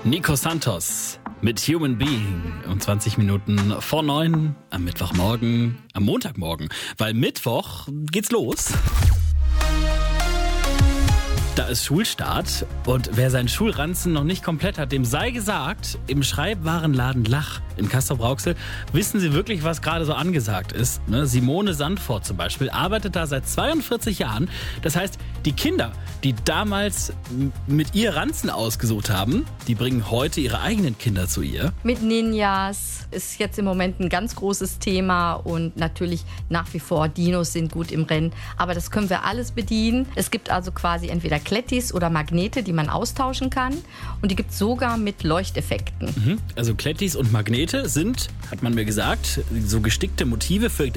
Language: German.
Nico Santos mit Human Being um 20 Minuten vor 9 am Mittwochmorgen, am Montagmorgen, weil Mittwoch geht's los. Da ist Schulstart und wer seinen Schulranzen noch nicht komplett hat, dem sei gesagt, im Schreibwarenladen Lach in Castrop-Rauxel wissen sie wirklich, was gerade so angesagt ist. Simone Sandfort zum Beispiel arbeitet da seit 42 Jahren. Das heißt, die Kinder, die damals mit ihr Ranzen ausgesucht haben, die bringen heute ihre eigenen Kinder zu ihr. Mit Ninjas ist jetzt im Moment ein ganz großes Thema und natürlich nach wie vor Dinos sind gut im Rennen. Aber das können wir alles bedienen. Es gibt also quasi entweder Klettis oder Magnete, die man austauschen kann. Und die gibt es sogar mit Leuchteffekten. Also Klettis und Magnete sind, hat man mir gesagt, so gestickte Motive für